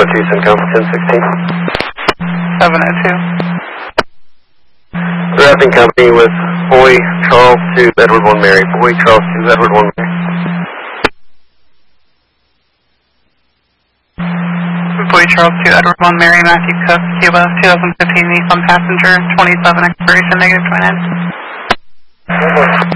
602, Syncom, 1016. 702. Wrapping company with Boy Charles to Edward 1 Mary. Boy Charles to Edward 1 Mary. Boy Charles to Edward 1 Mary, Matthew Cook, Cuba, 2015 Nissan Passenger, 27 expiration, -29.